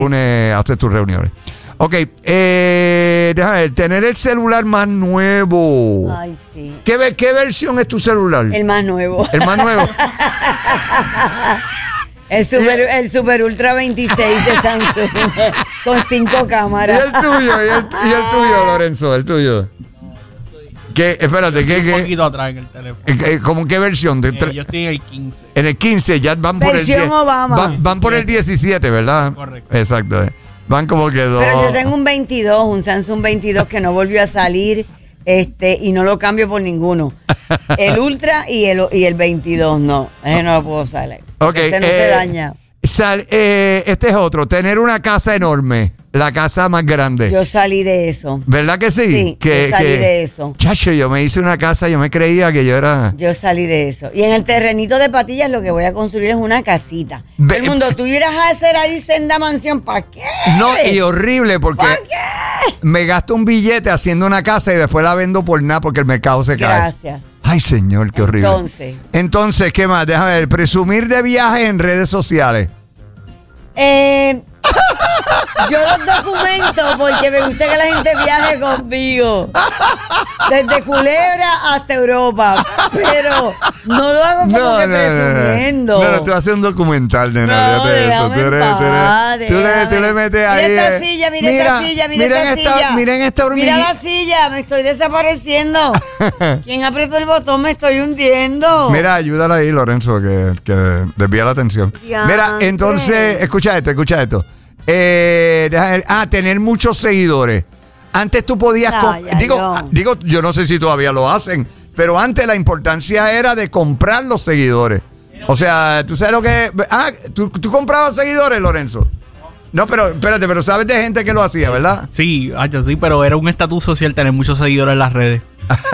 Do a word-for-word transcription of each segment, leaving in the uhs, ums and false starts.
Une, haces tus reuniones. Ok, eh, déjame ver, tener el celular más nuevo. Ay, sí. ¿Qué, ¿Qué versión es tu celular? El más nuevo. El más nuevo. El super, el super Ultra veintiséis de Samsung con cinco cámaras. ¿Y el tuyo? ¿Y el, y el tuyo, Lorenzo? ¿El tuyo? ¿Qué? Espérate, ¿qué? Un qué poquito atrás en el teléfono. eh, ¿Cómo qué versión? De Eh, tre- yo estoy en el quince. En el quince, ya van por Versión el diez. Obama. Van, van por el diecisiete, ¿verdad? Correcto. Exacto. eh. Van como que dos. Pero yo tengo un veintidós, un Samsung veintidós que no volvió a salir este y no lo cambio por ninguno. El Ultra y el, y el veintidós, no. Ese no lo puedo usar. Ok, Ese no eh, se daña. Sal, eh, este es otro. Tener una casa enorme. La casa más grande. Yo salí de eso. ¿Verdad que sí? Sí, que, yo salí que- de eso. Chacho, yo me hice una casa, yo me creía que yo era... Yo salí de eso. Y en el terrenito de Patillas lo que voy a construir es una casita. Ve- El mundo, tú irás a hacer ahí senda mansión, ¿para qué? No, y horrible porque ¿Para qué? me gasto un billete haciendo una casa y después la vendo por nada porque el mercado se cae. Gracias. Ay, señor, qué horrible. Entonces. Entonces, ¿qué más? Déjame ver. Presumir de viajes en redes sociales. Eh, yo los documento porque me gusta que la gente viaje conmigo. Desde Culebra hasta Europa. Pero no lo hago como que presumiendo. No, no, no, tú haces un documental, nena. No, olvídate de eso. déjame Tú, eres- en tú eres- paz, tú le, tú le déjame. metes ahí. Mira esta eh, silla, mira, esta silla, mira, miren esta silla. Miren esta hormiguita. Mira la silla, me estoy desapareciendo. ¿Quién apretó el botón? Me estoy hundiendo. Mira, ayúdala ahí, Lorenzo, que, que desvía la atención. Diantre. Mira, entonces, escucha esto, escucha esto. Eh, deja ver, ah, tener muchos seguidores. Antes tú podías... No, com- ya digo, no. ah, digo, yo no sé si todavía lo hacen, pero antes la importancia era de comprar los seguidores. O sea, tú sabes lo que... Ah, ¿tú, tú comprabas seguidores, Lorenzo? No, pero espérate, pero sabes de gente que lo hacía, ¿verdad? Sí, ah, yo sí, pero era un estatus social tener muchos seguidores en las redes.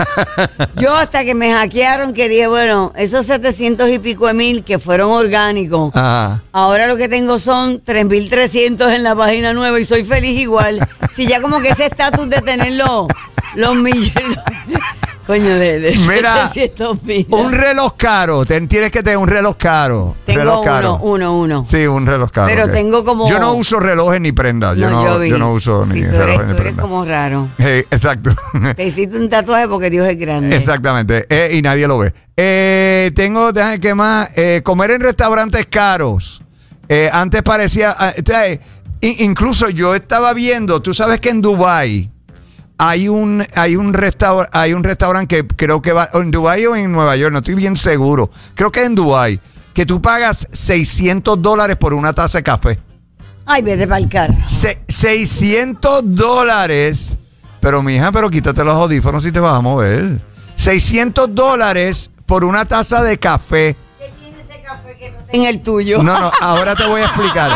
Yo hasta que me hackearon que dije, bueno, esos setecientos y pico de mil que fueron orgánicos, Ajá. ahora lo que tengo son tres mil trescientos en la página nueva y soy feliz igual. Si ya como que ese estatus de tener los, los millones, coño, de, de Mira, setecientos mil. un reloj caro. Ten- tienes que tener un reloj caro. Tengo reloj caro. uno, uno, uno. Sí, un reloj caro. Pero ok. tengo como- Yo no uso relojes ni prendas. Yo no, yo vi. no uso Sí, ni tú eres, relojes ni tú eres prendas. como raro. Eh, exacto. Te hiciste un tatuaje porque Dios es grande. Exactamente. Eh, y nadie lo ve. Eh, tengo, déjame que más. Eh, comer en restaurantes caros. Eh, antes parecía. ah, eh, in- incluso yo estaba viendo, tú sabes que en Dubái hay un, hay un restaurante, hay un restaurante que creo que va, o en Dubái o en Nueva York, no estoy bien seguro. Creo que en Dubái, que tú pagas seiscientos dólares por una taza de café. Ay, vete para el cara. Se- seiscientos dólares. Pero, mija, pero quítate los audífonos si te vas a mover. seiscientos dólares por una taza de café. ¿Qué tiene ese café que no en el tuyo? No, no, ahora te voy a explicar.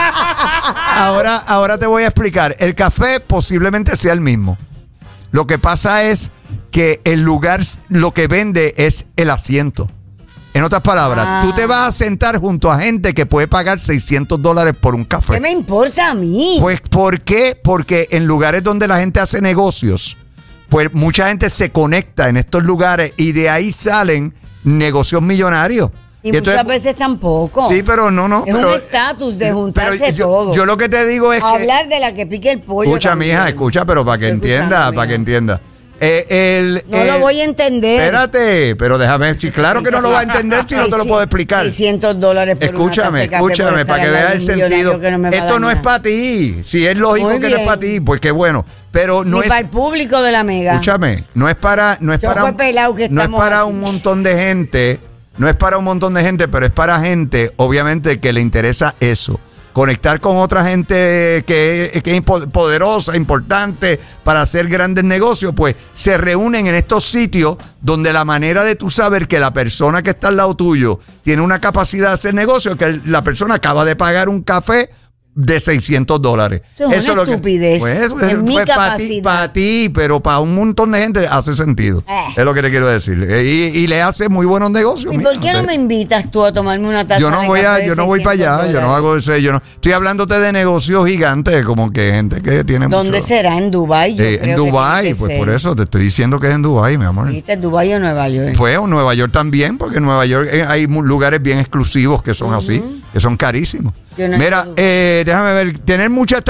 Ahora, ahora te voy a explicar. El café posiblemente sea el mismo. Lo que pasa es que el lugar lo que vende es el asiento. En otras palabras, Ah. tú te vas a sentar junto a gente que puede pagar seiscientos dólares por un café. ¿Qué me importa a mí? Pues, ¿por qué? Porque en lugares donde la gente hace negocios, pues mucha gente se conecta en estos lugares y de ahí salen negocios millonarios. y Y entonces- muchas veces tampoco. Sí, pero no, no. Es pero- un estatus de pero juntarse yo, todos. Yo lo que te digo es que... Hablar de la que pique el pollo. Escucha, también. mija, escucha, pero para que Estoy entienda, escuchando, para que mija. entienda. Eh, el, No eh, lo voy a entender. Espérate, pero déjame, sí, claro que no lo va a entender si no te lo puedo explicar. seiscientos dólares por Escúchame, una taza de café escúchame, por para que estar al veas lado el de un millonario sentido. que no me va a Esto no es dañar. para ti. Si es lógico Muy que no es bien. para ti, pues qué bueno. Pero no Ni es. para el público de la mega. Escúchame, no es para, no es Yo para, fue pelado que no es estamos para aquí. un montón de gente, no es para un montón de gente, pero es para gente, obviamente, que le interesa eso. Conectar con otra gente que, que es impo- poderosa, importante para hacer grandes negocios, pues se reúnen en estos sitios donde la manera de tú saber que la persona que está al lado tuyo tiene una capacidad de hacer negocio, que el- la persona acaba de pagar un café de seiscientos dólares. Eso es una lo que- estupidez. pues, pues, Es mi pues, para ti, capacidad. para ti, pero para un montón de gente hace sentido. Eh. Es lo que te quiero decir. Eh, Y, y le hace muy buenos negocios. ¿Y mira, por qué no sé. me invitas tú a tomarme una taza Yo no de voy a, café de yo no voy para allá, seiscientos yo no dólares? hago eso, yo no. Estoy hablándote de negocios gigantes, como que gente que tiene ¿Dónde mucho. será? ¿En Dubái? Yo Eh, creo en que Dubái, tiene que pues ser. por eso te estoy diciendo que es en Dubái, mi amor. ¿Dijiste Dubái o Nueva York? Fue en Nueva York también, porque en Nueva York eh, hay mu- lugares bien exclusivos que son así. que son carísimos. Yo no Mira, entiendo. eh, déjame ver, tener muchas